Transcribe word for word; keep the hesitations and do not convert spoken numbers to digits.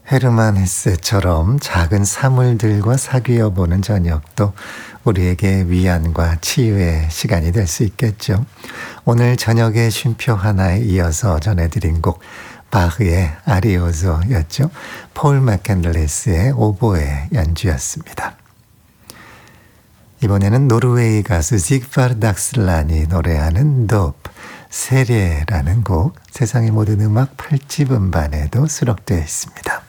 헤르만 헤세처럼 작은 사물들과 사귀어 보는 저녁도 우리에게 위안과 치유의 시간이 될 수 있겠죠. 오늘 저녁의 쉼표 하나에 이어서 전해드린 곡 바흐의 아리오조였죠. 폴 맥켄들리스의 오보에 연주였습니다. 이번에는 노르웨이 가수 지그파르 닥슬란이 노래하는 도프, 세례라는 곡 세상의 모든 음악 팔 집 음반에도 수록되어 있습니다.